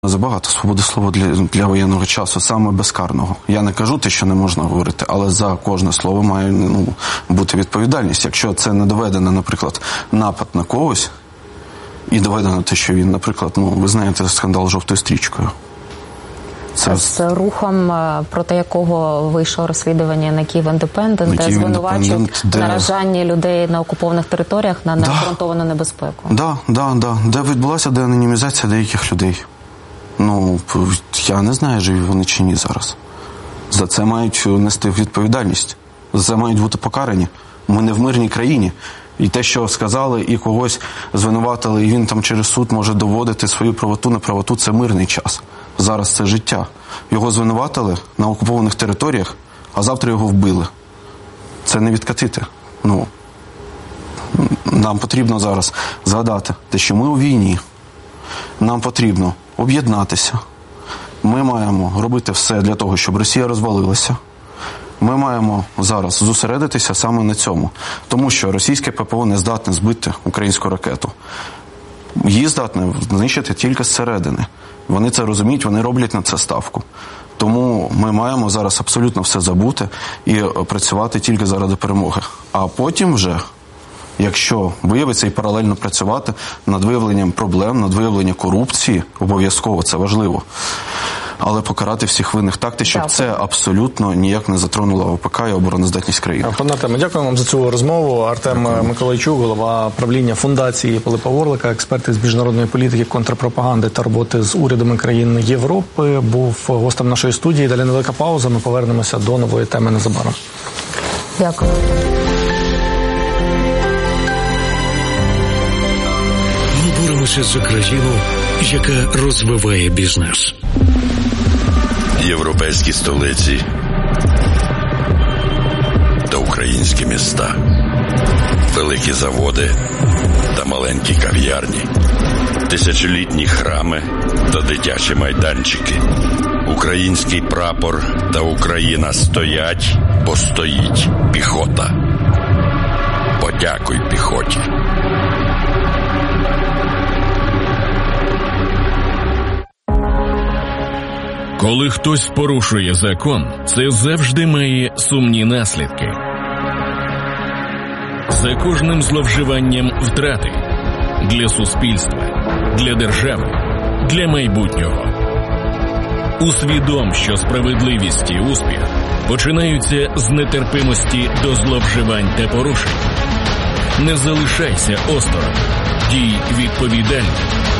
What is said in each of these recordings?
Забагато свободи слова для воєнного часу, саме безкарного. Я не кажу те, що не можна говорити, але за кожне слово має бути відповідальність. Якщо це не доведено, наприклад, напад на когось, і доведено те, що він, наприклад, ви знаєте, скандал жовтою стрічкою. З рухом, проти якого вийшло розслідування на Київ Індепендент, де звинувачують наражання людей на окупованих територіях на необґрунтовану небезпеку. Де відбулася деанонімізація деяких людей. Я не знаю, живі вони чи ні зараз. За це мають нести відповідальність. За це мають бути покарані. Ми не в мирній країні. І те, що сказали, і когось звинуватили, і він там через суд може доводити свою правоту, неправоту, це мирний час. Зараз це життя. Його звинуватили на окупованих територіях, а завтра його вбили. Це не відкатити. Нам потрібно зараз згадати те, що ми у війні. Нам потрібно об'єднатися. Ми маємо робити все для того, щоб Росія розвалилася. Ми маємо зараз зосередитися саме на цьому. Тому що російське ППО не здатне збити українську ракету. Її здатне знищити тільки зсередини. Вони це розуміють, вони роблять на це ставку. Тому ми маємо зараз абсолютно все забути і працювати тільки заради перемоги. А потім вже, якщо виявиться, і паралельно працювати над виявленням проблем, над виявленням корупції, обов'язково, це важливо. Але покарати всіх винних так, щоб це абсолютно ніяк не затронуло ОПК і обороноздатність країни. Пане Артеме, дякую вам за цю розмову. Артем Миколайчук, голова правління фундації Пилипа Орлика, експерт із міжнародної політики, контрпропаганди та роботи з урядами країн Європи, був гостем нашої студії. Далі невелика пауза, ми повернемося до нової теми незабаром. Дякую. Ми боремося за країну, яка розвиває бізнес. Європейські столиці та українські міста, великі заводи та маленькі кав'ярні, тисячолітні храми та дитячі майданчики. Український прапор та Україна стоять, бо стоїть піхота. Подякуй піхоті. Коли хтось порушує закон, це завжди має сумні наслідки. За кожним зловживанням втрати для суспільства, для держави, для майбутнього. Усвідом, що справедливість і успіх починаються з нетерпимості до зловживань та порушень. Не залишайся осторонь, дій відповідально.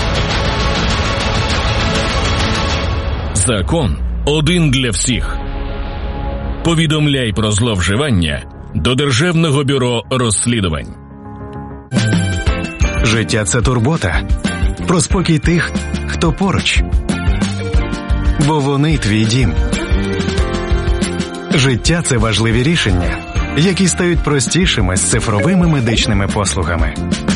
Закон один для всіх. Повідомляй про зловживання до Державного бюро розслідувань. Життя – це турбота. Про спокій тих, хто поруч. Бо вони твій дім. Життя – це важливі рішення, які стають простішими з цифровими медичними послугами.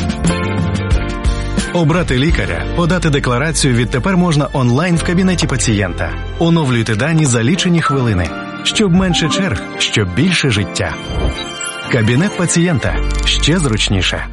Обрати лікаря, подати декларацію відтепер можна онлайн в кабінеті пацієнта. Оновлюйте дані за лічені хвилини. Щоб менше черг, щоб більше життя. Кабінет пацієнта. Ще зручніше.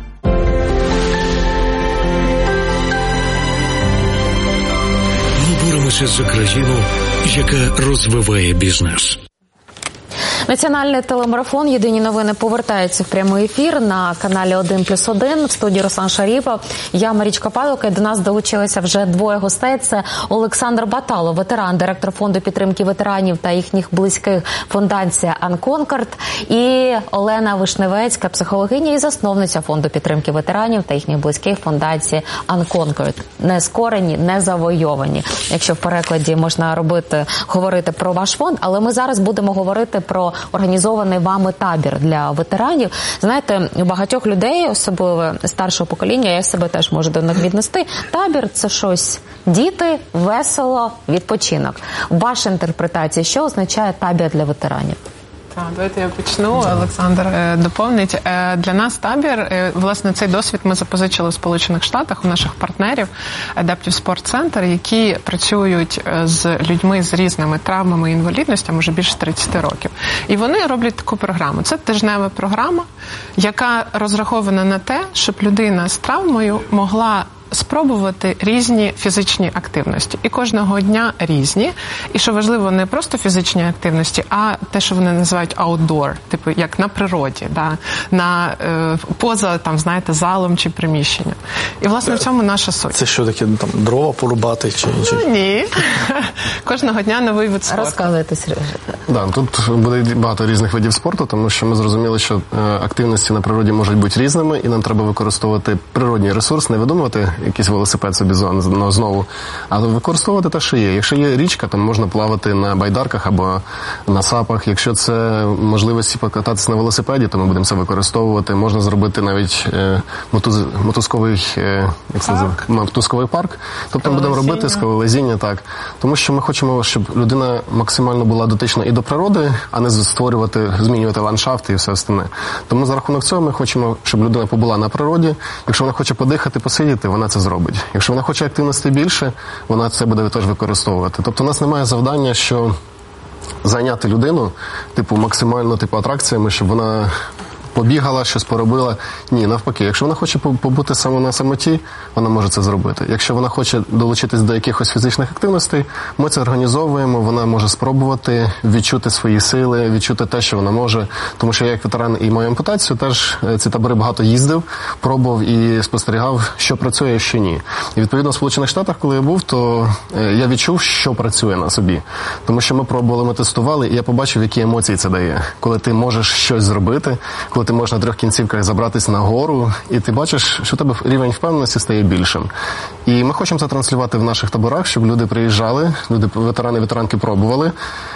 Ми боремося за країну, яка розвиває бізнес. Національний телемарафон «Єдині новини» повертається в прямий ефір на каналі 1+1. В студії Руслан Шаріпов, я Марічка Павловка. До нас долучилися вже двоє гостей. Це Олександр Батало, ветеран, директор фонду підтримки ветеранів та їхніх близьких фундація «Анконкорд». І Олена Вишневецька, психологиня і засновниця фонду підтримки ветеранів та їхніх близьких фундації «Анконкорд». Не скорені, не завойовані. Якщо в перекладі можна говорити про ваш фонд, але ми зараз будемо говорити про організований вами табір для ветеранів. Знаєте, у багатьох людей, особливо старшого покоління, я себе теж можу до них віднести, табір – це щось діти, весело, відпочинок. Ваша інтерпретація, що означає табір для ветеранів? Так, давайте я почну, Олександр доповнить. Для нас табір, власне, цей досвід ми запозичили в Сполучених Штатах у наших партнерів Adaptive Sport Center, які працюють з людьми з різними травмами і інвалідностями вже більше 30 років. І вони роблять таку програму. Це тижнева програма, яка розрахована на те, щоб людина з травмою могла спробувати різні фізичні активності. І кожного дня різні. І що важливо, не просто фізичні активності, а те, що вони називають outdoor, типу як на природі, да? Поза, там, знаєте, залом чи приміщенням. І, власне, в цьому наша суть. Це що таке, там, дрова порубати чи? Ні. Кожного дня новий вид спорту. Розказуйте, Сережа. Да, тут буде багато різних видів спорту, тому що ми зрозуміли, що активності на природі можуть бути різними, і нам треба використовувати природній ресурс, не видумувати якийсь велосипед собі знову, а використовувати те, що є. Якщо є річка, то можна плавати на байдарках або на сапах. Якщо це можливості покататися на велосипеді, то ми будемо це використовувати. Можна зробити навіть мотузковий парк. Тобто ми будемо робити скелелазіння, так. Тому що ми хочемо, щоб людина максимально була дотична і до природи, а не змінювати ландшафт і все остальне. Тому за рахунок цього ми хочемо, щоб людина побула на природі. Якщо вона хоче подихати, посидіти, вона це зробить. Якщо вона хоче активності більше, вона це буде теж використовувати. Тобто у нас немає завдання, що зайняти людину, максимально атракціями, щоб вона побігала, щось поробила. Ні, навпаки. Якщо вона хоче побути саме на самоті, вона може це зробити. Якщо вона хоче долучитись до якихось фізичних активностей, ми це організовуємо, вона може спробувати відчути свої сили, відчути те, що вона може. Тому що я як ветеран і маю ампутацію, теж ці табори багато їздив, пробував і спостерігав, що працює, а що ні. І відповідно в Сполучених Штатах, коли я був, то я відчув, що працює на собі. Тому що ми пробували, ми тестували, і я побачив, які емоції це дає. Коли ти можеш щось зробити, коли ти можеш на 3 кінцівках забратися на гору, і ти бачиш, що у тебе рівень впевненості стає більшим. І ми хочемо це транслювати в наших таборах, щоб люди приїжджали, ветерани, ветеранки пробували,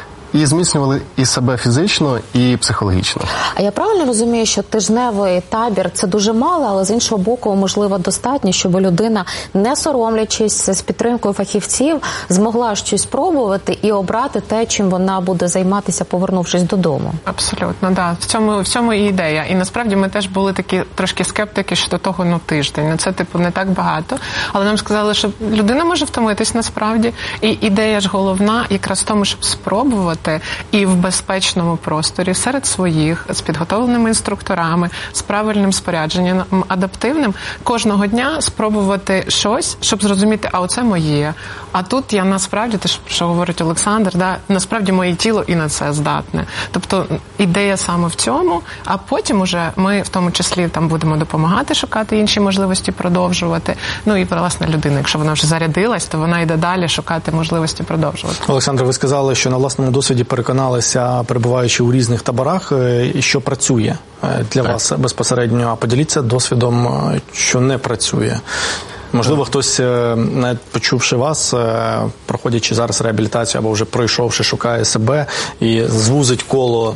і зміцнювали і себе фізично, і психологічно. А я правильно розумію, що тижневий табір – це дуже мало, але з іншого боку, можливо, достатньо, щоб людина, не соромлячись, з підтримкою фахівців, змогла щось спробувати і обрати те, чим вона буде займатися, повернувшись додому? Абсолютно, да. В цьому і ідея. І насправді ми теж були такі трошки скептики щодо того, тиждень. Це, не так багато. Але нам сказали, що людина може втомитись насправді. І ідея ж головна якраз в тому, щоб спробувати і в безпечному просторі, серед своїх, з підготовленими інструкторами, з правильним спорядженням, адаптивним, кожного дня спробувати щось, щоб зрозуміти, а оце моє. А тут я насправді, те, що говорить Олександр, насправді моє тіло і на це здатне. Тобто ідея саме в цьому, а потім уже ми в тому числі будемо допомагати шукати інші можливості продовжувати. І, власне, людина, якщо вона вже зарядилась, то вона йде далі шукати можливості продовжувати. Олександр, ви сказали, що на власному досвіді переконалися, перебуваючи у різних таборах, що працює для вас безпосередньо. А поділіться досвідом, що не працює. Можливо, хтось, навіть почувши вас, проходячи зараз реабілітацію або вже пройшовши, шукає себе і звузить коло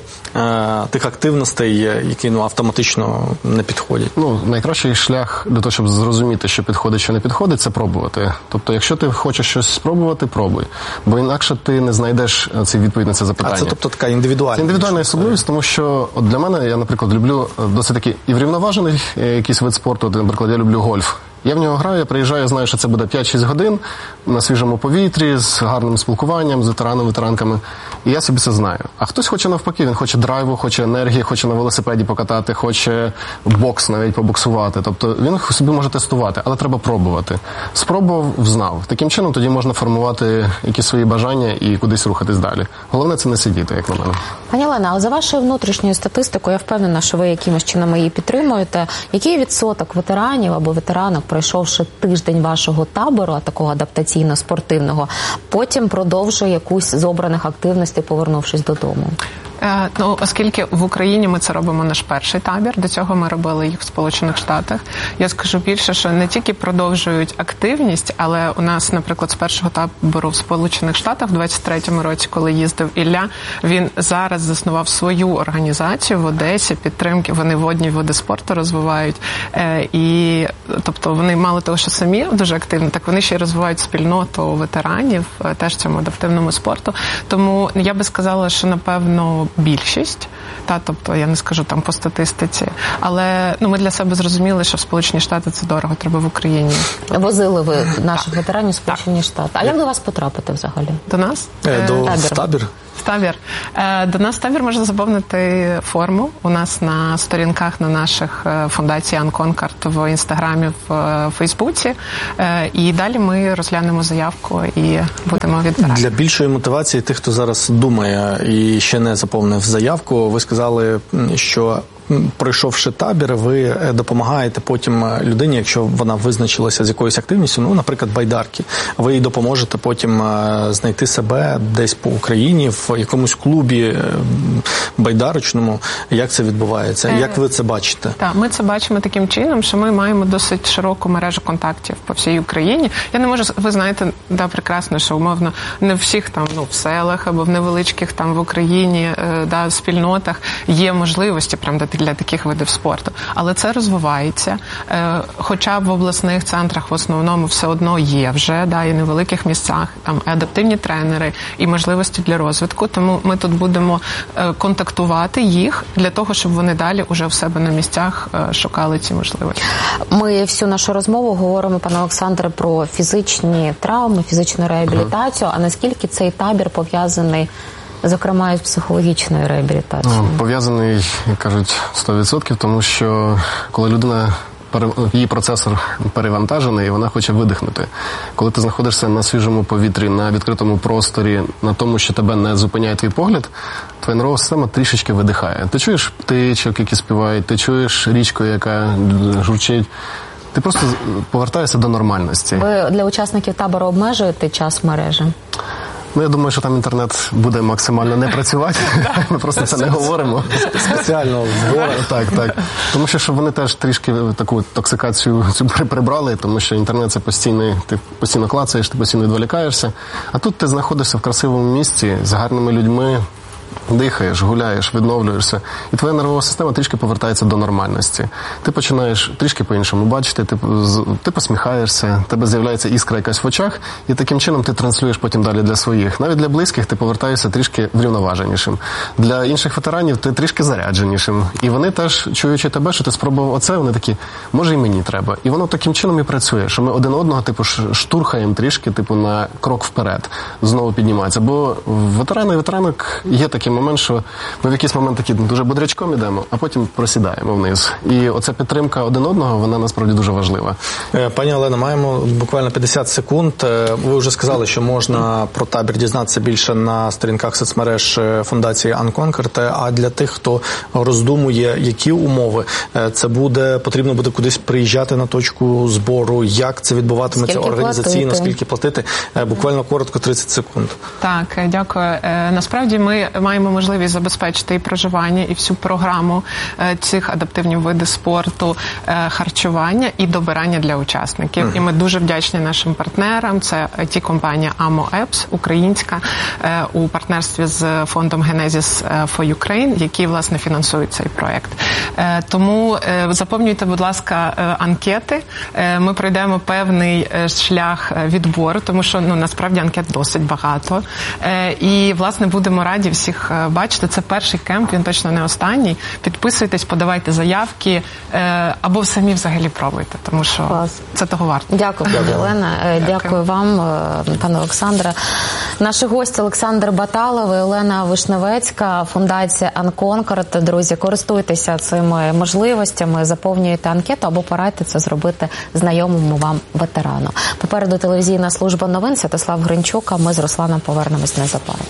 тих активностей, які автоматично не підходять. Найкращий шлях до того, щоб зрозуміти, що підходить, що не підходить, це пробувати. Тобто, якщо ти хочеш щось спробувати, пробуй. Бо інакше ти не знайдеш відповідь на це запитання. А це, така індивідуальна? Це індивідуальна особливість, тому що для мене, я, наприклад, люблю досить таки і врівноважений якийсь вид спорту. Наприклад, я люблю гольф. Я в нього граю, я приїжджаю, знаю, що це буде 5-6 годин на свіжому повітрі, з гарним спілкуванням, з ветеранами. І я собі це знаю. А хтось хоче навпаки, він хоче драйву, хоче енергії, хоче на велосипеді покатати, хоче бокс навіть побоксувати. Тобто він собі може тестувати, але треба пробувати. Спробував, знав. Таким чином тоді можна формувати якісь свої бажання і кудись рухатись далі. Головне це не сидіти, як на мене. Пані Олена, а за вашою внутрішньою статистикою, я впевнена, що ви якимось чином її підтримуєте. Який відсоток ветеранів або ветеранок, пройшовши тиждень вашого табору, такого адаптаційно-спортивного, потім продовжує якусь з обраних активностей, повернувшись додому? Оскільки в Україні ми це робимо наш перший табір, до цього ми робили їх в Сполучених Штатах. Я скажу більше, що не тільки продовжують активність, але у нас, наприклад, з першого табору в Сполучених Штатах в 23-му році, коли їздив Ілля, він зараз заснував свою організацію в Одесі, підтримки, вони водні види спорту розвивають. І, тобто, вони мало того, що самі дуже активні, так вони ще й розвивають спільноту ветеранів, теж цьому адаптивному спорту. Тому я би сказала, що, напевно, більшість, тобто я не скажу там по статистиці, але ми для себе зрозуміли, що в Сполучені Штати це дорого, треба в Україні. Возили ви наших ветеранів в Сполучені Штати. А як до вас потрапити взагалі? До нас? В табір? В табір. До нас в табір можна заповнити форму. У нас на сторінках на наших фундацій Анконкард в Інстаграмі, в Фейсбуці. І далі ми розглянемо заявку і будемо відбирати. Для більшої мотивації тих, хто зараз думає і ще не заповнив заявку, ви сказали, що пройшовши табір, ви допомагаєте потім людині, якщо вона визначилася з якоюсь активністю, наприклад, байдарки, ви їй допоможете потім знайти себе десь по Україні, в якомусь клубі байдарочному. Як це відбувається? Як ви це бачите? Так, ми це бачимо таким чином, що ми маємо досить широку мережу контактів по всій Україні. Я не можу, ви знаєте, прекрасно, що умовно не в всіх там, в селах або в невеличких там в Україні, спільнотах є можливості, правда, для таких видів спорту. Але це розвивається. Хоча б в обласних центрах в основному все одно є вже, і в невеликих місцях, там адаптивні тренери і можливості для розвитку. Тому ми тут будемо контактувати їх для того, щоб вони далі уже в себе на місцях шукали ці можливості. Ми всю нашу розмову говоримо, пане Олександре, про фізичні травми, фізичну реабілітацію. А наскільки цей табір пов'язаний, зокрема, із психологічною реабілітацією? Пов'язаний, як кажуть, 100%, тому що коли людина, її процесор перевантажений, і вона хоче видихнути. Коли ти знаходишся на свіжому повітрі, на відкритому просторі, на тому, що тебе не зупиняє твій погляд, твоя нервова система трішечки видихає. Ти чуєш птичок, які співають, ти чуєш річку, яка журчить. Ти просто повертаєшся до нормальності. Ви для учасників табору обмежуєте час мережі? Я думаю, що там інтернет буде максимально не працювати. Ми просто це не говоримо. Спеціально говоримо. Так. Тому що щоб вони теж трішки таку токсикацію прибрали, тому що інтернет – це ти постійно клацаєш, ти постійно відволікаєшся. А тут ти знаходишся в красивому місці з гарними людьми, дихаєш, гуляєш, відновлюєшся, і твоя нервова система трішки повертається до нормальності. Ти починаєш трішки по-іншому бачити, ти посміхаєшся, тебе з'являється іскра якась в очах, і таким чином ти транслюєш потім далі для своїх. Навіть для близьких ти повертаєшся трішки врівноваженішим. Для інших ветеранів ти трішки зарядженішим. І вони теж, чуючи тебе, що ти спробував оце, вони такі, може і мені треба. І воно таким чином і працює, що ми один одного штурхаємо трішки, на крок вперед. Знову піднімається. Бо ветерани і ветеранок є такий момент, що ми в якийсь момент такі дуже бодрячком ідемо, а потім просідаємо вниз. І оця підтримка один одного, вона насправді дуже важлива. Пані Олено, маємо буквально 50 секунд. Ви вже сказали, що можна про табір дізнатися більше на сторінках соцмереж фундації Анконкард. А для тих, хто роздумує, які умови, це потрібно буде кудись приїжджати на точку збору, як це відбуватиметься організаційно, скільки платити? Буквально коротко, 30 секунд. Так, дякую. Насправді ми маємо можливість забезпечити і проживання, і всю програму цих адаптивних видів спорту, харчування і добирання для учасників. І ми дуже вдячні нашим партнерам. Це IT-компанія AMO-EPS, українська, у партнерстві з фондом Genesis for Ukraine, які, власне, фінансують цей проєкт. Тому заповнюйте, будь ласка, анкети. Ми пройдемо певний шлях відбору, тому що, насправді, анкет досить багато. І, власне, будемо раді всіх бачите, це перший кемп, він точно не останній. Підписуйтесь, подавайте заявки, або самі взагалі пробуйте, тому що це того варто. Дякую, пані Олена. Дякую вам, пане Олександре. Наші гості Олександр Баталов і Олена Вишневецька, фундація Анконкард. Друзі, користуйтеся цими можливостями, заповнюйте анкету або порадьте це зробити знайомому вам ветерану. Попереду телевізійна служба новин, Святослав Гринчук, а ми з Русланом повернемось незабаром.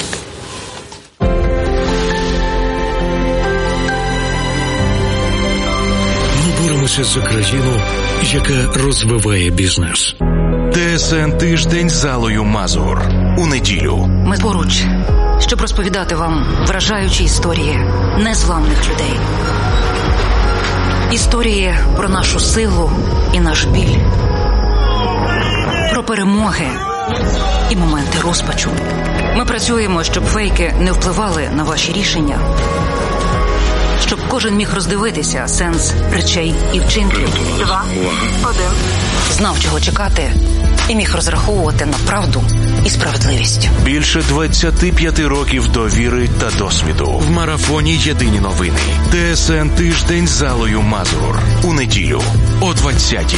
Боремося за країну, яка розвиває бізнес. ТСН «Тиждень» з Аллою Мазур. У неділю. Ми поруч, щоб розповідати вам вражаючі історії незламних людей. Історії про нашу силу і наш біль. Про перемоги і моменти розпачу. Ми працюємо, щоб фейки не впливали на ваші рішення. Щоб кожен міг роздивитися сенс речей і вчинків. 2, 1. Знав, чого чекати, і міг розраховувати на правду і справедливість. Більше 25 років довіри та досвіду. В марафоні «Єдині новини». ТСН «Тиждень» з Аллою Мазур. У неділю о 20-й.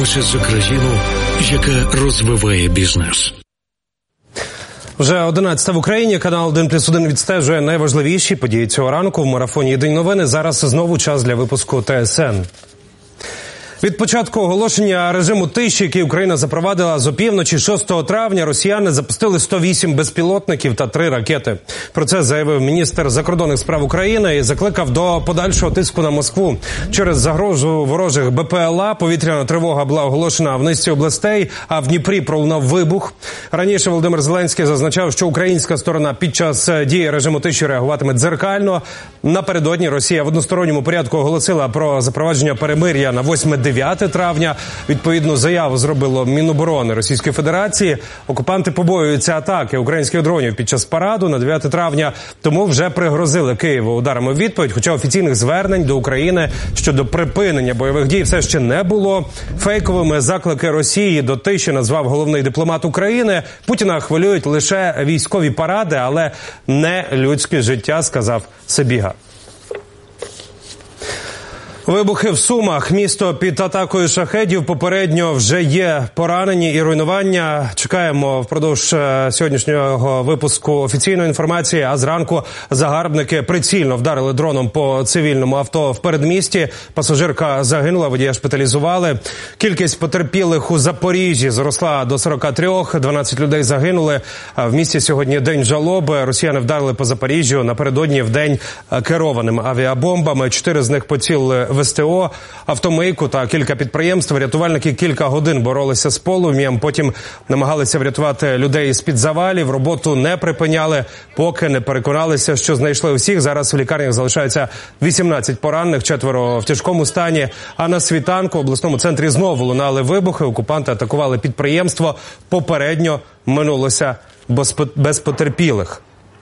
боремося за країну, яка розвиває бізнес. Вже 11 в Україні. Канал 1+1 відстежує найважливіші події цього ранку в марафоні «Єдині новини». Зараз знову час для випуску ТСН. Від початку оголошення режиму тиші, який Україна запровадила з опівночі 6 травня, росіяни запустили 108 безпілотників та 3 ракети. Про це заявив міністр закордонних справ України і закликав до подальшого тиску на Москву. Через загрозу ворожих БПЛА повітряна тривога була оголошена в низці областей, а в Дніпрі пролунав вибух. Раніше Володимир Зеленський зазначав, що українська сторона під час дії режиму тиші реагуватиме дзеркально. Напередодні Росія в односторонньому порядку оголосила про запровадження перемир'я на 8-9 травня. Відповідну заяву зробило Міноборони Російської Федерації. Окупанти побоюються атаки українських дронів під час параду на 9 травня, тому вже пригрозили Києву ударами у відповідь, хоча офіційних звернень до України щодо припинення бойових дій все ще не було. Фейковими заклики Росії до тиші назвав головний дипломат України. Путіна хвилюють лише військові паради, але не людське життя, сказав Сибіга. Вибухи в Сумах. Місто під атакою шахедів. Попередньо вже є поранені і руйнування. Чекаємо впродовж сьогоднішнього випуску офіційної інформації. А зранку загарбники прицільно вдарили дроном по цивільному авто в передмісті. Пасажирка загинула, водія шпиталізували. Кількість потерпілих у Запоріжжі зросла до 43. 12 людей загинули. В місті сьогодні день жалоби. Росіяни вдарили по Запоріжжю напередодні в день керованими авіабомбами. 4 з них поцілили в СТО, автомийку та кілька підприємств. Рятувальники кілька годин боролися з полум'ям, потім намагалися врятувати людей з-під завалів. Роботу не припиняли, поки не переконалися, що знайшли усіх. Зараз в лікарнях залишається 18 поранених, 4 в тяжкому стані. А на світанку в обласному центрі знову лунали вибухи. Окупанти атакували підприємство. Попередньо минулося без потерпілих.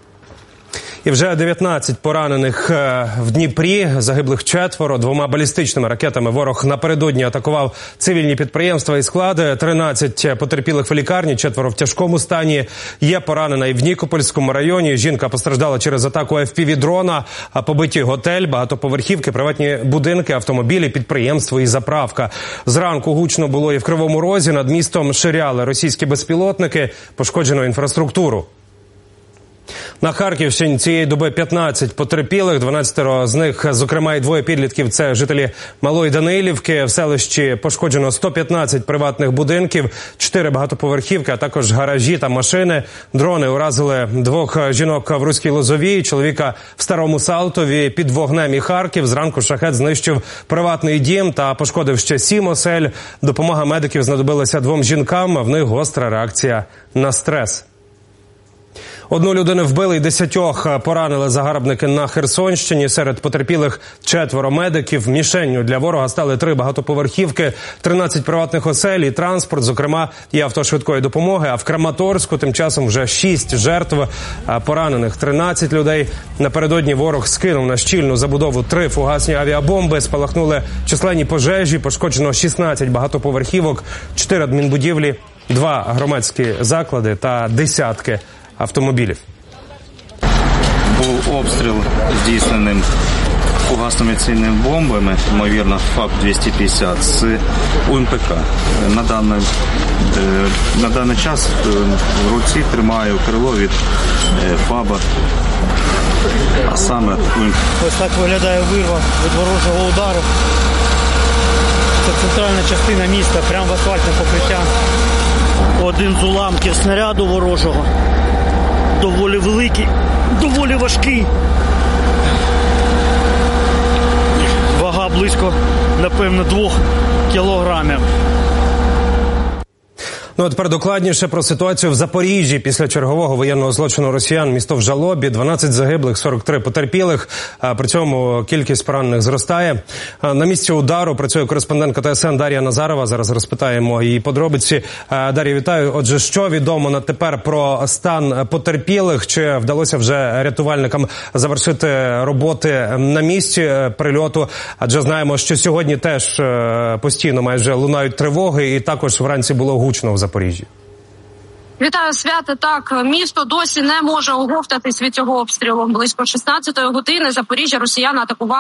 І вже 19 поранених в Дніпрі, загиблих 4. 2 балістичними ракетами ворог напередодні атакував цивільні підприємства і склади. 13 потерпілих в лікарні, 4 в тяжкому стані. Є поранена і в Нікопольському районі. Жінка постраждала через атаку FPV-дрона, побиті готель, багатоповерхівки, приватні будинки, автомобілі, підприємство і заправка. Зранку гучно було і в Кривому Розі. Над містом ширяли російські безпілотники, пошкоджено інфраструктуру. На Харківщині цієї доби 15 потерпілих, 12 з них, зокрема і 2 підлітків, це жителі Малої Данилівки. В селищі пошкоджено 115 приватних будинків, 4 багатоповерхівки, а також гаражі та машини. Дрони уразили 2 жінок в Руській Лозовій, чоловіка в Старому Салтові. Під вогнем і Харків. Зранку шахед знищив приватний дім та пошкодив ще 7 осель. Допомога медиків знадобилася 2 жінкам, а в них гостра реакція на стрес. 1 людину вбили і 10 поранили загарбники на Херсонщині. Серед потерпілих 4 медиків. Мішенню для ворога стали 3 багатоповерхівки, 13 приватних осель і транспорт, зокрема і авто швидкої допомоги. А в Краматорську тим часом вже 6 жертв, поранених 13 людей. Напередодні ворог скинув на щільну забудову 3 фугасні авіабомби, спалахнули численні пожежі, пошкоджено 16 багатоповерхівок, 4 адмінбудівлі, 2 громадські заклади та десятки автомобілів. Був обстріл здійсненим фугасними цільними бомбами, ймовірно, ФАБ-250 з УМПК. На даний час в руці тримаю крило від ФАБа, а саме УМПК. Ось так виглядає вирва від ворожого удару. Це центральна частина міста, прямо в асфальтне покриття. Один з уламків снаряду ворожого. Доволі великий, доволі важкий. Вага близько, напевно, 2 кілограмів. Ну а тепер докладніше про ситуацію в Запоріжжі. Після чергового воєнного злочину росіян місто в жалобі, 12 загиблих, 43 потерпілих. При цьому кількість поранених зростає. На місці удару працює кореспондентка ТСН Дар'я Назарова. Зараз розпитаємо її подробиці. Дар'я, вітаю. Отже, що відомо на тепер про стан потерпілих? Чи вдалося вже рятувальникам завершити роботи на місці прильоту? Адже знаємо, що сьогодні теж постійно майже лунають тривоги, і також вранці було гучно в Запоріжжі. Вітаю, Свята. Так, місто досі не може оговтатись від цього обстрілу. Близько 16-ї години Запоріжжя росіяни атакували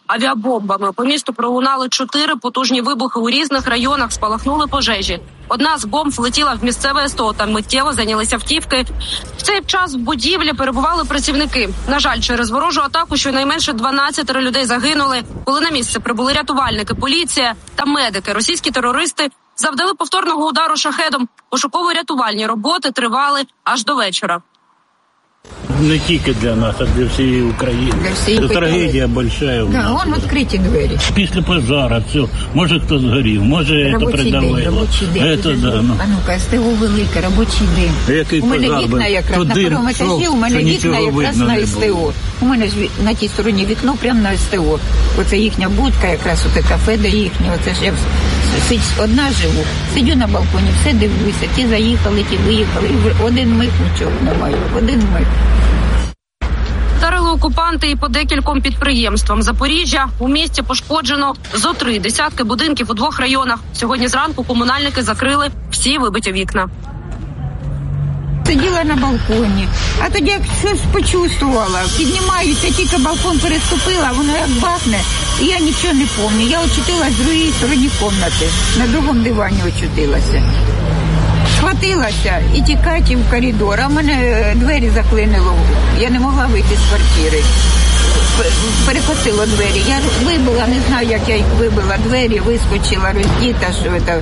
авіабомбами. По місту пролунали 4 потужні вибухи у різних районах, спалахнули пожежі. Одна з бомб влетіла в місцеве СТО, там миттєво зайнялися автівки. В цей час в будівлі перебували працівники. На жаль, через ворожу атаку щонайменше 12 людей загинули. Коли на місце прибули рятувальники, поліція та медики, російські терористи завдали повторного удару шахедом. Пошуково-рятувальні роботи тривали аж до вечора. Не тільки для нас, а для всієї України. Це трагедія велика. Да, вон відкриті двері. Після пожежу, все. Може хто згорів, може це придавило. Робочий день. Да, ну. А ну-ка, СТО велике, робочий день. Який у мене пожар вікна якраз, на першому етажі у мене вікна якраз на СТО. У мене ж на тій стороні вікно прямо на СТО. Оце їхня будка, якраз оте кафе де їхнє. Оце ж я одна живу. Сидю на балконі, все дивлюся. Ті заїхали, ті виїхали. Один миг нічого немає. Один миг. Вдарили окупанти і по декільком підприємствам. Запоріжжя у місті пошкоджено зо 3 десятки будинків у 2 районах. Сьогодні зранку комунальники закрили всі вибиті вікна. Сиділа на балконі, а тоді як щось почувствувала, піднімаюся, тільки балкон переступила, воно як бахне, і я нічого не пам'ятаю. Я очутилась в другій стороні кімнати, на другому дивані очутилася. Схватилася і тікати в коридор, а в мене двері заклинило, я не могла вийти з квартири. Перекосило двері, я вибила, не знаю, як я їх вибила, двері, вискочила, роздіта, що це.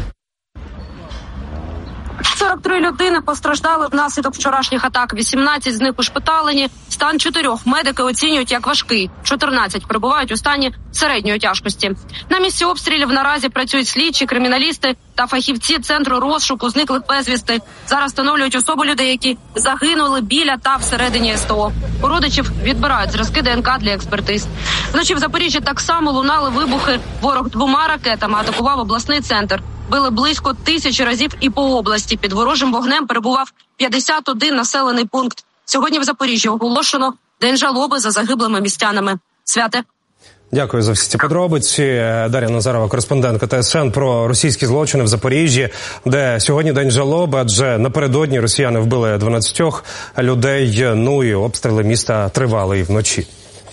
43 людини постраждали внаслідок вчорашніх атак. 18 з них ушпиталені. Стан 4 медики оцінюють як важкий. 14 перебувають у стані середньої тяжкості. На місці обстрілів наразі працюють слідчі, криміналісти та фахівці Центру розшуку зниклих безвісти. Зараз встановлюють особи людей, які загинули біля та всередині СТО. У родичів відбирають зразки ДНК для експертиз. Вночі в Запоріжжі так само лунали вибухи. Ворог 2 ракетами атакував обласний центр. Били близько 1000 разів і по області. Під ворожим вогнем перебував 51 населений пункт. Сьогодні в Запоріжжі оголошено День жалоби за загиблими містянами. Святе. Дякую за всі ці подробиці. Дар'я Назарова, кореспондентка ТСН, про російські злочини в Запоріжжі, де сьогодні День жалоби, адже напередодні росіяни вбили 12 людей, ну і обстріли міста тривали і вночі.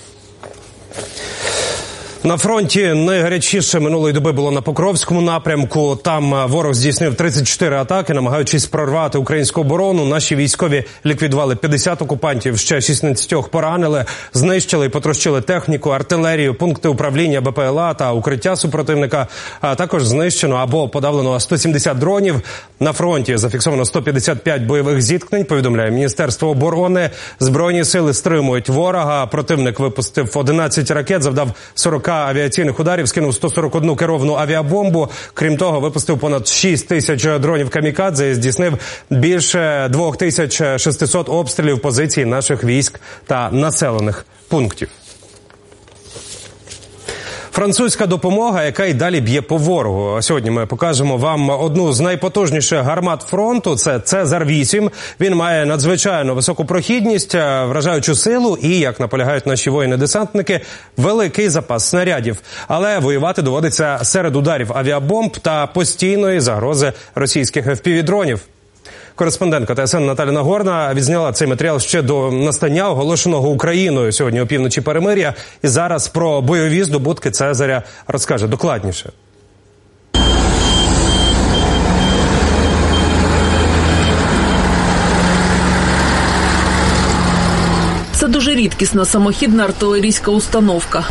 На фронті найгарячіше минулої доби було на Покровському напрямку. Там ворог здійснив 34 атаки, намагаючись прорвати українську оборону. Наші військові ліквідували 50 окупантів, ще 16 поранили, знищили і потрощили техніку, артилерію, пункти управління БПЛА та укриття супротивника. А також знищено або подавлено 170 дронів. На фронті зафіксовано 155 бойових зіткнень, повідомляє Міністерство оборони. Збройні сили стримують ворога. Противник випустив 11 ракет, завдав 40 авіаційних ударів, скинув 141 керовану авіабомбу. Крім того, випустив понад 6 тисяч дронів камікадзе і здійснив більше 2600 обстрілів позицій наших військ та населених пунктів. Французька допомога, яка й далі б'є по ворогу. Сьогодні ми покажемо вам одну з найпотужніших гармат фронту. Це Цезар-8. Він має надзвичайно високу прохідність, вражаючу силу і, як наполягають наші воїни-десантники, великий запас снарядів. Але воювати доводиться серед ударів авіабомб та постійної загрози російських FPV-дронів. Кореспондентка ТСН Наталя Нагорна відзняла цей матеріал ще до настання оголошеного Україною сьогодні опівночі перемир'я. І зараз про бойові здобутки Цезаря розкаже докладніше. Це дуже рідкісна самохідна артилерійська установка.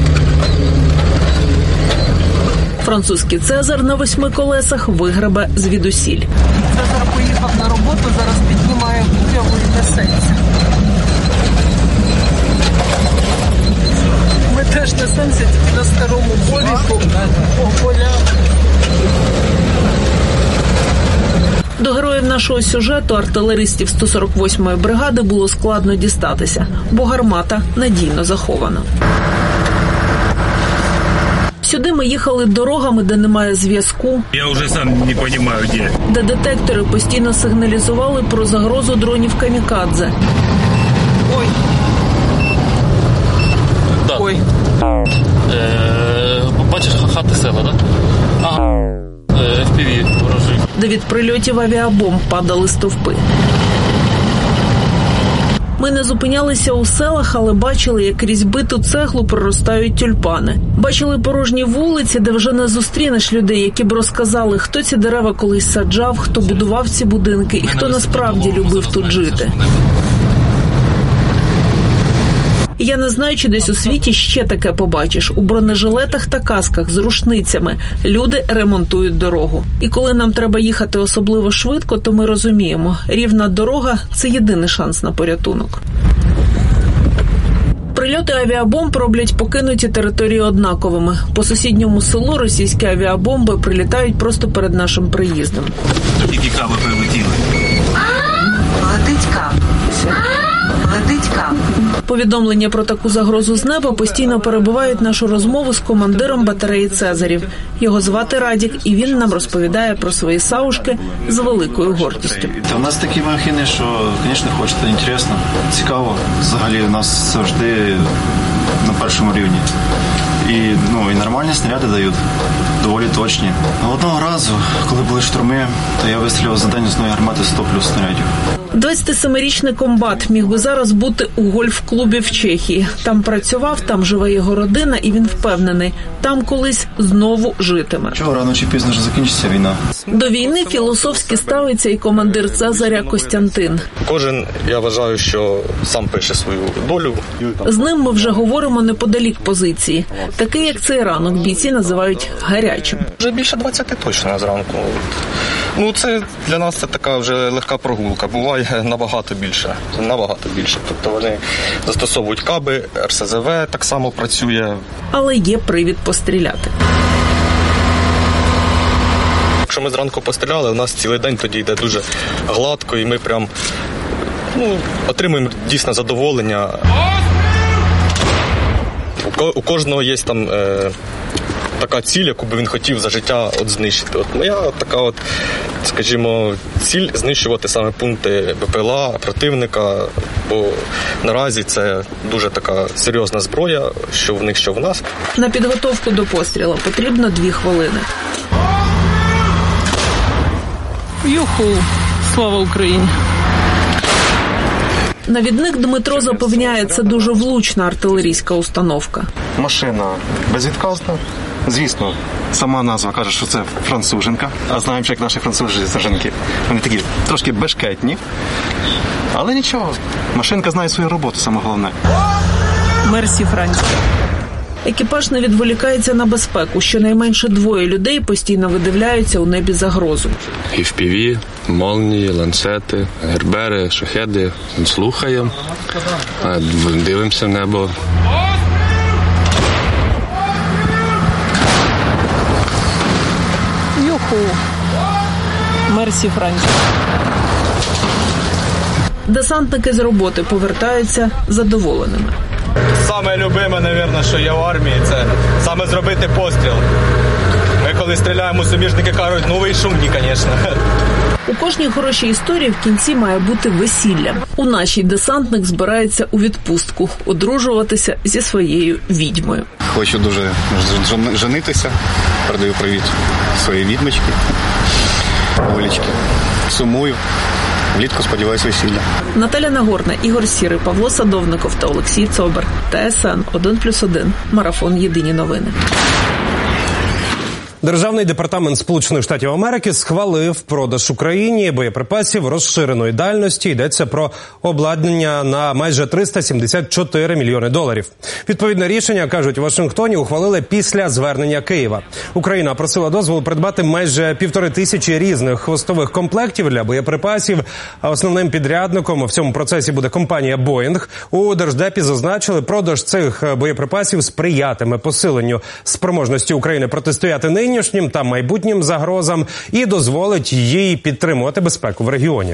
Французький Цезар на 8 колесах вигребе звідусіль. Цезар поїхав на роботу, зараз піднімає куляву і несеться. Ми теж несемося тільки на старому полі по полях. До героїв нашого сюжету, артилеристів 148-ї бригади, було складно дістатися, бо гармата надійно захована. Сюди ми їхали дорогами, де немає зв'язку. Я вже сам не розумію, де. Де детектори постійно сигналізували про загрозу дронів камікадзе. Ой. Да. Ой. Бачиш, хати села, так? Да? Ага. FPV ворожі. Де від прильотів авіабомб падали стовпи. Ми не зупинялися у селах, але бачили, як крізь биту цеглу проростають тюльпани. Бачили порожні вулиці, де вже не зустрінеш людей, які б розказали, хто ці дерева колись саджав, хто будував ці будинки і хто насправді любив тут жити. Я не знаю, чи десь у світі ще таке побачиш. У бронежилетах та касках з рушницями люди ремонтують дорогу. І коли нам треба їхати особливо швидко, то ми розуміємо, рівна дорога – це єдиний шанс на порятунок. Прильоти авіабомб роблять покинуті території однаковими. По сусідньому селу російські авіабомби прилітають просто перед нашим приїздом. Які каби прилетіли? Летить кап. Летить кап. Повідомлення про таку загрозу з неба постійно перебивають нашу розмову з командиром батареї «Цезарів». Його звати Радік, і він нам розповідає про свої саушки з великою гордістю. У нас такі махини, що, звісно, хочеться, інтересно, цікаво. Взагалі у нас завжди на першому рівні. І нормальні снаряди дають, доволі точні. Одного разу, коли були штурми, то я вистрілив за день з одної гармати 100 плюс снарядів. 27-річний комбат міг би зараз бути у гольф-клубі в Чехії. Там працював, там живе його родина, і він впевнений, там колись знову житиме. Чого, рано чи пізно ж закінчиться війна? До війни філософськи ставиться і командир «Цезаря» Костянтин. Кожен, я вважаю, що сам пише свою долю. З ним ми вже говоримо неподалік позиції. Такий, як цей ранок, бійці називають гарячим. Вже більше 20 точно зранку. Це для нас це така вже легка прогулка. Буває набагато більше. Тобто вони застосовують каби, РСЗВ так само працює. Але є привід постріляти. Якщо ми зранку постріляли, у нас цілий день тоді йде дуже гладко, і ми прям отримуємо дійсно задоволення. У кожного є там така ціль, яку би він хотів за життя знищити. Моя така скажімо, ціль знищувати саме пункти БПЛА противника, бо наразі це дуже така серйозна зброя, що в них, що в нас. На підготовку до пострілу потрібно 2 хвилини. Юху! Слава Україні! Навідник Дмитро запевняє, це дуже влучна артилерійська установка. Машина безвідказна. Звісно, сама назва каже, що це француженка. А знаємо, що як наші француженки. Вони такі трошки бешкетні. Але нічого, машинка знає свою роботу, саме головне. Мерсі, Франція. Екіпаж не відволікається на безпеку. Щонайменше 2 людей постійно видивляються у небі загрозу. FPV, молнії, ланцети, гербери, шахеди. Слухаємо, дивимося в небо. Юху! Мерсі, Франція. Десантники з роботи повертаються задоволеними. Саме любиме, мабуть, що є в армії, це саме зробити постріл. Ми коли стріляємо, суміжники кажуть, вийшов ні, звісно. У кожній хорошій історії в кінці має бути весілля. У нашій десантник збирається у відпустку, одружуватися зі своєю відьмою. Хочу дуже женитися. Передаю привіт своїй відьмочці, Олечки. Сумую. Влітку сподіваюся весілля. Наталя Нагорна, Ігор Сірий, Павло Садовников та Олексій Цобер. ТСН 1+1. Марафон «Єдині новини». Державний департамент Сполучених Штатів Америки схвалив продаж Україні боєприпасів розширеної дальності. Йдеться про обладнання на майже $374 мільйони. Відповідне рішення, кажуть, у Вашингтоні ухвалили після звернення Києва. Україна просила дозволу придбати майже 1500 різних хвостових комплектів для боєприпасів. А основним підрядником у всьому процесі буде компанія Boeing. У Держдепі зазначили, продаж цих боєприпасів сприятиме посиленню спроможності України протистояти нинішнім та майбутнім загрозам і дозволить їй підтримувати безпеку в регіоні.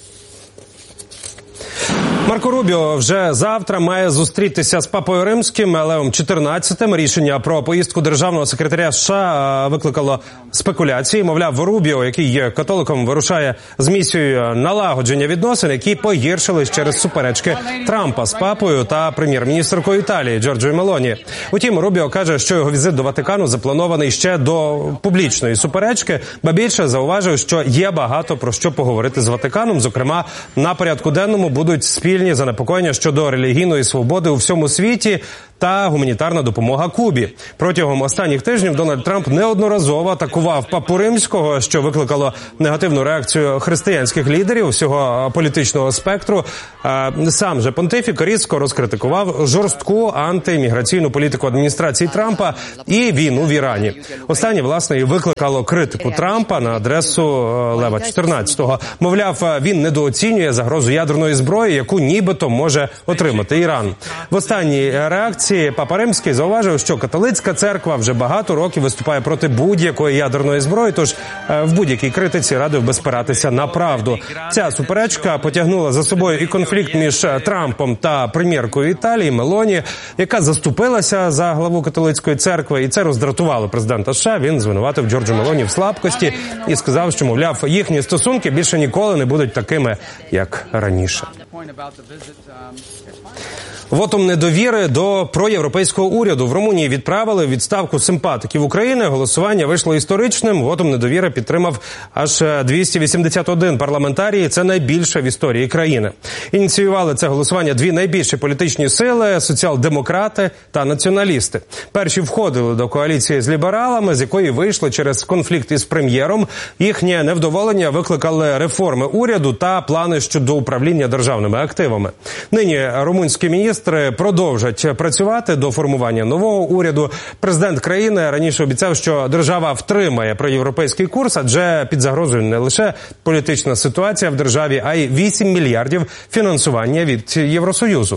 Марко Рубіо вже завтра має зустрітися з Папою Римським Леом XIV. Рішення про поїздку державного секретаря США викликало спекуляції. Мовляв, Рубіо, який є католиком, вирушає з місією налагодження відносин, які погіршились через суперечки Трампа з Папою та прем'єр-міністеркою Італії Джорджою Мелоні. Утім, Рубіо каже, що його візит до Ватикану запланований ще до публічної суперечки, ба більше зауважив, що є багато про що поговорити з Ватиканом. Зокрема, на порядку денному будуть спільні суспільні занепокоєння щодо релігійної свободи у всьому світі та гуманітарна допомога Кубі. Протягом останніх тижнів Дональд Трамп неодноразово атакував Папу Римського, що викликало негативну реакцію християнських лідерів всього політичного спектру. Сам же понтифік різко розкритикував жорстку антиімміграційну політику адміністрації Трампа і війну в Ірані. Останнє, власне, і викликало критику Трампа на адресу Лева XIV. Мовляв, він недооцінює загрозу ядерної зброї, яку нібито може отримати Іран. В останній реакції Папа Римський зауважив, що католицька церква вже багато років виступає проти будь-якої ядерної зброї, тож в будь-якій критиці радив би спиратися на правду. Ця суперечка потягнула за собою і конфлікт між Трампом та прем'єркою Італії Мелоні, яка заступилася за главу католицької церкви, і це роздратувало президента США. Він звинуватив Джорджу Мелоні в слабкості і сказав, що, мовляв, їхні стосунки більше ніколи не будуть такими, як раніше. Вотом недовіри до проєвропейського уряду. В Румунії відправили відставку симпатиків України. Голосування вийшло історичним. Вотом недовіри підтримав аж 281 парламентарії. Це найбільше в історії країни. Ініціювали це голосування дві найбільші політичні сили – соціал-демократи та націоналісти. Перші входили до коаліції з лібералами, з якої вийшли через конфлікт із прем'єром. Їхнє невдоволення викликали реформи уряду та плани щодо управління державними активами. Нині румунські міністри продовжать працювати до формування нового уряду. Президент країни раніше обіцяв, що держава втримає проєвропейський курс, адже під загрозою не лише політична ситуація в державі, а й 8 мільярдів фінансування від Євросоюзу.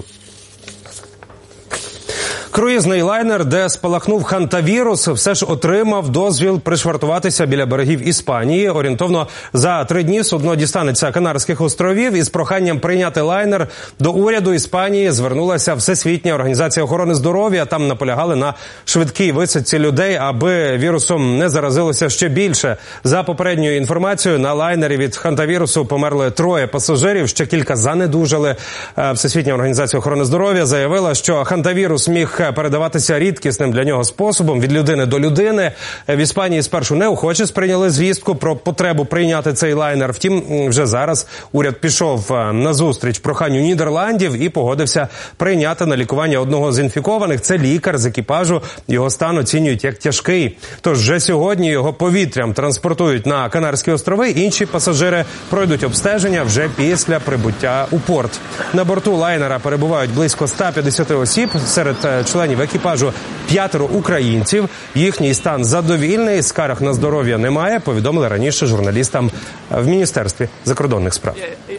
Круїзний лайнер, де спалахнув хантавірус, все ж отримав дозвіл пришвартуватися біля берегів Іспанії. Орієнтовно за 3 дні судно дістанеться Канарських островів. Із проханням прийняти лайнер до уряду Іспанії звернулася Всесвітня організація охорони здоров'я. Там наполягали на швидкій висадці людей, аби вірусом не заразилося ще більше. За попередньою інформацією, на лайнері від хантавірусу померли 3 пасажирів, ще кілька занедужали. Всесвітня організація охорони здоров'я заявила, що хантавірус міг передаватися рідкісним для нього способом від людини до людини. В Іспанії спершу неохоче сприйняли звістку про потребу прийняти цей лайнер. Втім, вже зараз уряд пішов назустріч проханню Нідерландів і погодився прийняти на лікування одного з інфікованих. Це лікар з екіпажу. Його стан оцінюють як тяжкий. Тож вже сьогодні його повітрям транспортують на Канарські острови. Інші пасажири пройдуть обстеження вже після прибуття у порт. На борту лайнера перебувають близько 150 осіб. Серед членів екіпажу 5 українців. Їхній стан задовільний, скарг на здоров'я немає, повідомили раніше журналістам в Міністерстві закордонних справ.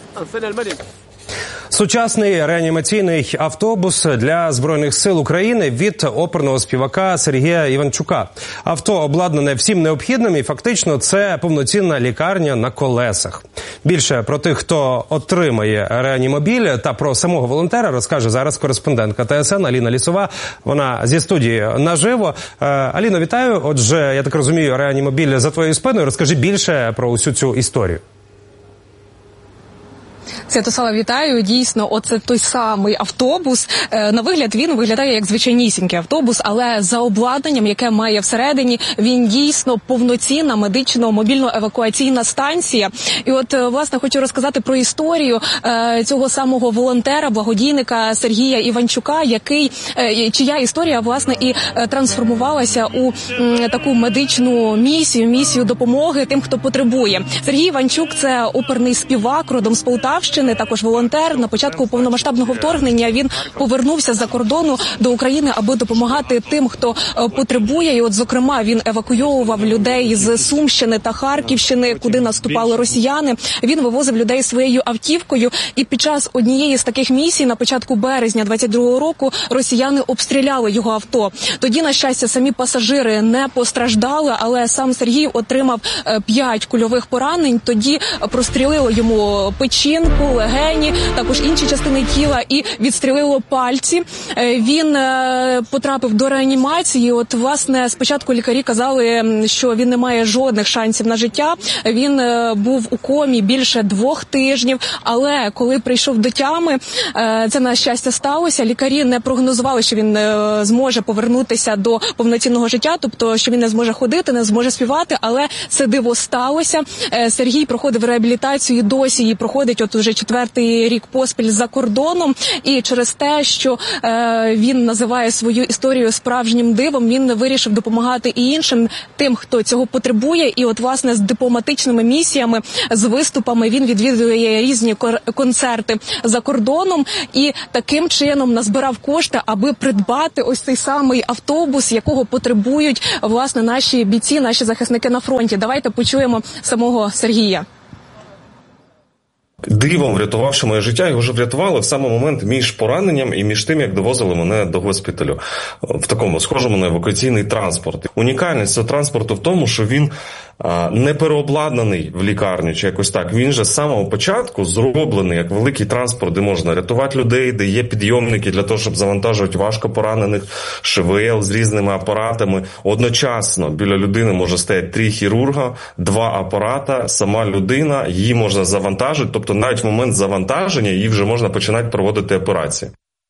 Сучасний реанімаційний автобус для Збройних сил України від оперного співака Сергія Іванчука. Авто обладнане всім необхідним і фактично це повноцінна лікарня на колесах. Більше про тих, хто отримає реанімобіль та про самого волонтера розкаже зараз кореспондентка ТСН Аліна Лісова. Вона зі студії наживо. Аліно, вітаю. Отже, я так розумію, реанімобіль за твоєю спиною. Розкажи більше про усю цю історію. Святослава, вітаю. Дійсно, оце той самий автобус. На вигляд він виглядає як звичайнісінький автобус, але за обладнанням, яке має всередині, він дійсно повноцінна мобільно-евакуаційна станція. І от, власне, хочу розказати про історію цього самого волонтера, благодійника Сергія Іванчука, чия історія, власне, і трансформувалася у таку медичну місію допомоги тим, хто потребує. Сергій Іванчук – це оперний співак, родом з Полтавщини, також волонтер. На початку повномасштабного вторгнення він повернувся з-за кордону до України, аби допомагати тим, хто потребує. І от, зокрема, він евакуйовував людей з Сумщини та Харківщини, куди наступали росіяни. Він вивозив людей своєю автівкою. І під час однієї з таких місій, на початку березня 22-го року, росіяни обстріляли його авто. Тоді, на щастя, самі пасажири не постраждали, але сам Сергій отримав 5 кульових поранень. Тоді прострілило йому печінку, легені, також інші частини тіла і відстрілило пальці. Він потрапив до реанімації. От, власне, спочатку лікарі казали, що він не має жодних шансів на життя. Він був у комі більше 2 тижнів, але коли прийшов до тями, це, на щастя, сталося. Лікарі не прогнозували, що він зможе повернутися до повноцінного життя, тобто, що він не зможе ходити, не зможе співати, але це диво сталося. Сергій проходив реабілітацію і досі її проходить от уже 4-й рік поспіль за кордоном, і через те, що він називає свою історію справжнім дивом, він вирішив допомагати і іншим, тим, хто цього потребує. І от, власне, з дипломатичними місіями, з виступами він відвідує різні концерти за кордоном і таким чином назбирав кошти, аби придбати ось цей самий автобус, якого потребують, власне, наші бійці, наші захисники на фронті. Давайте почуємо самого Сергія. Дивом врятувавши моє життя, його вже врятували в саме момент між пораненням і між тим, як довозили мене до госпіталю. В такому схожому на евакуаційний транспорт. Унікальність цього транспорту в тому, що він не переобладнаний в лікарню чи якось так. Він же з самого початку зроблений як великий транспорт, де можна рятувати людей, де є підйомники для того, щоб завантажувати важко поранених, ШВЛ з різними апаратами. Одночасно біля людини може стояти 3 хірурга, 2 апарата, сама людина, її можна завантажити, тобто навіть в момент завантаження її вже можна починати проводити операції.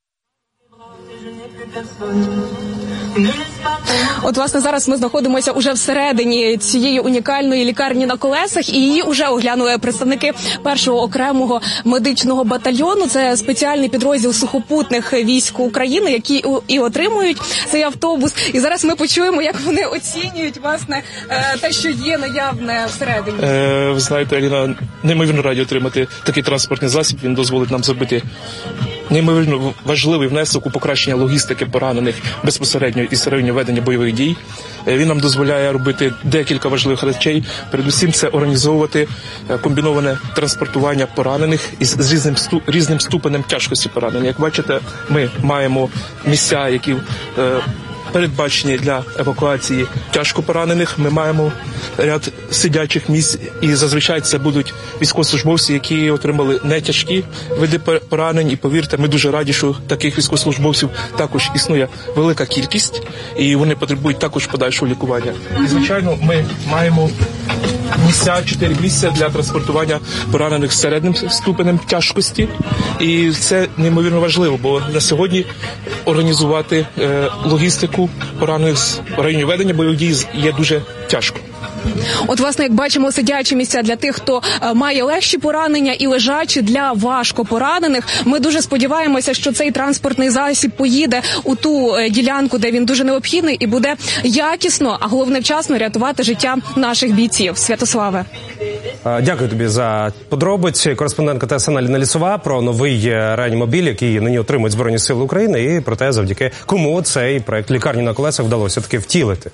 От, власне, зараз ми знаходимося уже всередині цієї унікальної лікарні на колесах, і її вже оглянули представники 1-го окремого медичного батальйону. Це спеціальний підрозділ сухопутних військ України, які і отримують цей автобус. І зараз ми почуємо, як вони оцінюють, власне, те, що є наявне всередині. Ви знаєте, Аліна, неймовірно раді отримати такий транспортний засіб. Він дозволить нам зробити неймовірно важливий внесок у покращення логістики поранених безпосередньо із районів ведення бойових дій. Він нам дозволяє робити декілька важливих речей. Передусім, це організовувати комбіноване транспортування поранених із різним ступенем тяжкості поранення. Як бачите, ми маємо місця, які передбачені для евакуації тяжко поранених. Ми маємо ряд сидячих місць, і зазвичай це будуть військовослужбовці, які отримали не тяжкі види поранень. І повірте, ми дуже раді, що таких військовослужбовців також існує велика кількість, і вони потребують також подальшого лікування. І, звичайно, ми маємо 4 місця для транспортування поранених з середнім ступенем тяжкості. І це неймовірно важливо, бо на сьогодні організувати логістику поранених з районів ведення бойових дій є дуже тяжко. От, власне, як бачимо, сидячі місця для тих, хто має легші поранення, і лежачі для важко поранених. Ми дуже сподіваємося, що цей транспортний засіб поїде у ту ділянку, де він дуже необхідний, і буде якісно, а головне вчасно рятувати життя наших бійців. Святославе. Дякую тобі за подробиці. Кореспондентка ТСН Аліна Лісова про новий реанімобіль, який нині отримують Збройні Сили України, і про те, завдяки кому цей проект лікарні на колесах вдалося таки втілити.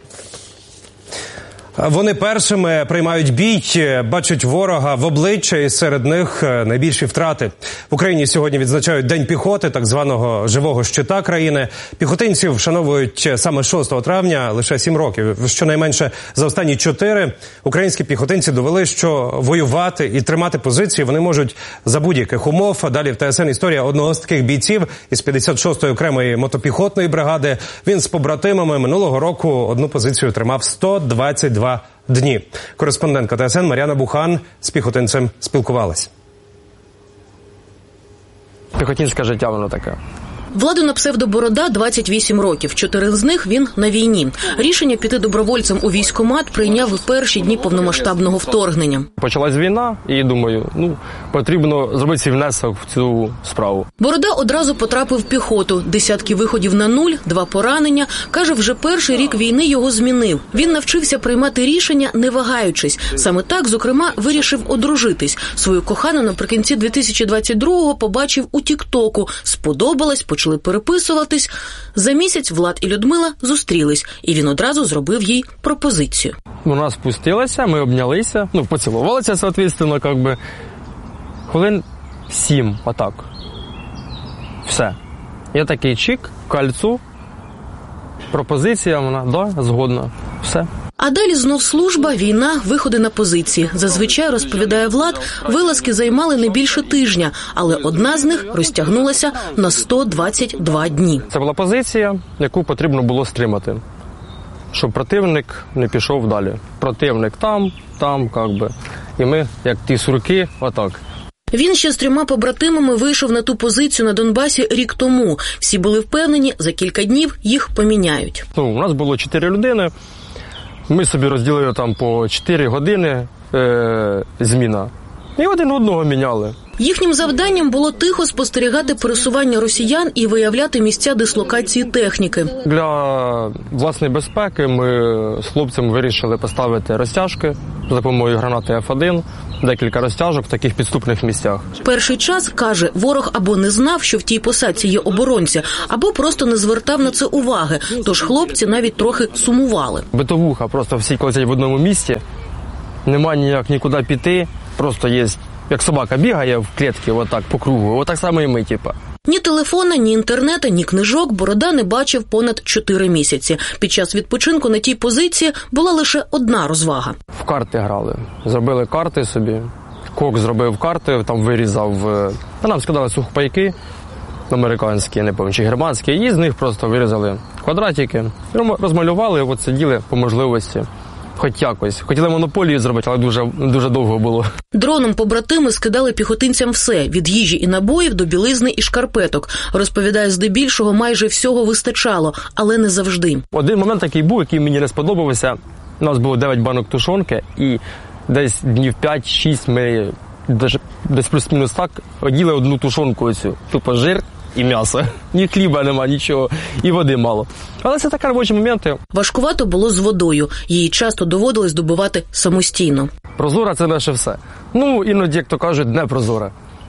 Вони першими приймають бій, бачать ворога в обличчя, і серед них найбільші втрати. В Україні сьогодні відзначають День піхоти, так званого живого щита країни. Піхотинців вшановують саме 6 травня, лише 7 років. Щонайменше за останні 4 українські піхотинці довели, що воювати і тримати позиції вони можуть за будь-яких умов. А далі в ТСН історія одного з таких бійців із 56-ї окремої мотопіхотної бригади. Він з побратимами минулого року одну позицію тримав 122 дні. Кореспондентка ТСН Мар'яна Бухан з піхотинцем спілкувалась. Піхотинське життя воно таке. Владу на псевдоборода 28 років. 4 з них він на війні. Рішення піти добровольцем у військкомат прийняв у перші дні повномасштабного вторгнення. Почалась війна і думаю, потрібно зробити свій внесок в цю справу. Борода одразу потрапив в піхоту. Десятки виходів на нуль, 2 поранення. Каже, вже перший рік війни його змінив. Він навчився приймати рішення, не вагаючись. Саме так, зокрема, вирішив одружитись. Свою кохану наприкінці 2022-го побачив у Тік-Току. Сподобалась, почали переписуватись. За місяць Влад і Людмила зустрілись, і він одразу зробив їй пропозицію. Вона спустилася, ми обнялися, поцілувалися, соответственно, хвилин 7, отак. Все. Я такий чик, кольцу, пропозиція, вона, згодна, все. А далі знов служба, війна, виходи на позиції. Зазвичай, розповідає Влад, вилазки займали не більше тижня, але одна з них розтягнулася на 122 дні. Це була позиція, яку потрібно було стримати, щоб противник не пішов далі. Противник там, і ми, як ті сурки, отак. Він ще з 3 побратимами вийшов на ту позицію на Донбасі рік тому. Всі були впевнені, за кілька днів їх поміняють. У нас було 4 людини. Ми собі розділили там по 4 години зміна. І один одного міняли. Їхнім завданням було тихо спостерігати пересування росіян і виявляти місця дислокації техніки. Для власної безпеки ми з хлопцями вирішили поставити розтяжки за допомогою гранати F1, декілька розтяжок в таких підступних місцях. Перший час, каже, ворог або не знав, що в тій посадці є оборонці, або просто не звертав на це уваги, тож хлопці навіть трохи сумували. Битовуха, просто всі колотять в одному місці, немає ніяк нікуди піти, просто є, як собака бігає в клітці, отак по кругу, отак само і ми, типа. Ні телефона, ні інтернету, ні книжок Борода не бачив понад 4 місяці. Під час відпочинку на тій позиції була лише одна розвага. В карти грали. Зробили карти собі. Кок зробив карти, там вирізав. Нам скидали сухпайки американські, не пам'ятаю, чи германські, і з них просто вирізали квадратики. Розмалювали, от сиділи по можливості. Хоч якось. Хотіли монополію зробити, але дуже довго було. Дроном побратими скидали піхотинцям все – від їжі і набоїв до білизни і шкарпеток. Розповідає, здебільшого майже всього вистачало, але не завжди. Один момент такий був, який мені не сподобався. У нас було 9 банок тушонки, і десь днів 5-6 ми десь плюс-мінус так оділи одну тушонку оцю. Тупо жир і м'ясо. Ні хліба нема, нічого. І води мало. Але це такі робочі моменти. Важкувато було з водою. Її часто доводилось добувати самостійно. Прозора – це наше все. Ну, іноді, як то кажуть, не прозора.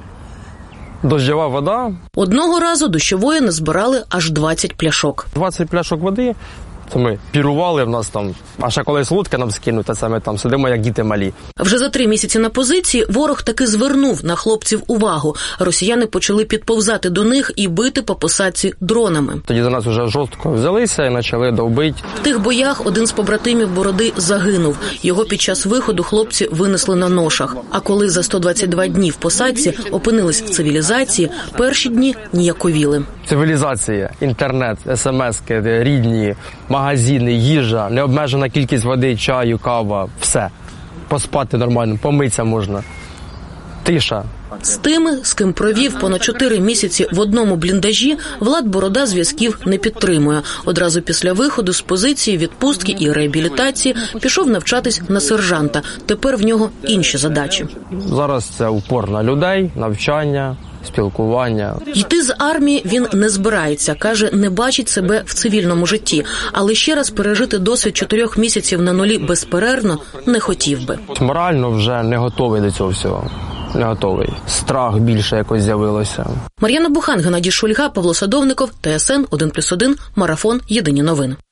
Дощова вода. Одного разу дощової назбирали аж 20 пляшок. 20 пляшок води. Це ми пірували в нас там, а ще колись лодки нам скинуть, це ми там сидимо, як діти малі. Вже за 3 місяці на позиції ворог таки звернув на хлопців увагу. Росіяни почали підповзати до них і бити по посадці дронами. Тоді за нас вже жорстко взялися і почали довбити. В тих боях один з побратимів Бороди загинув. Його під час виходу хлопці винесли на ношах. А коли за 122 дні в посадці опинились в цивілізації, перші дні ніяковіли. Цивілізація, інтернет, смс-ки, рідні, магазини, їжа, необмежена кількість води, чаю, кава, все. Поспати нормально, помитися можна. Тиша. З тими, з ким провів понад 4 місяці в одному бліндажі, Влад Борода зв'язків не підтримує. Одразу після виходу з позиції, відпустки і реабілітації пішов навчатись на сержанта. Тепер в нього інші задачі. Зараз це упор на людей, навчання, спілкування. Йти з армії він не збирається. Каже, не бачить себе в цивільному житті. Але ще раз пережити досвід 4 місяців на нулі безперервно не хотів би. Морально вже не готовий до цього всього. Не готовий. Страх більше якось з'явилося. Мар'яна Бухан, Геннадій Шульга, Павло Садовников, ТСН 1+1, Марафон. Єдині новини.